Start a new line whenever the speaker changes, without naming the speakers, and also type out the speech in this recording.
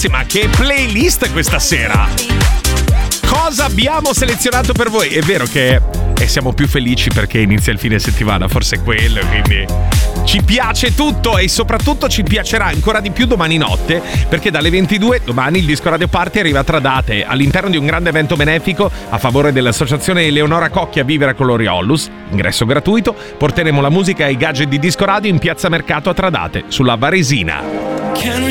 Ma che playlist questa sera! Cosa abbiamo selezionato per voi? È vero che siamo più felici perché inizia il fine settimana, forse è quello, quindi ci piace tutto e soprattutto ci piacerà ancora di più domani notte, perché dalle 22 domani il Disco Radio Party arriva a Tradate all'interno di un grande evento benefico a favore dell'associazione Eleonora Cocchi a Vivere con l'Oriolus. Ingresso gratuito, porteremo la musica e i gadget di Disco Radio in Piazza Mercato a Tradate, sulla Varesina.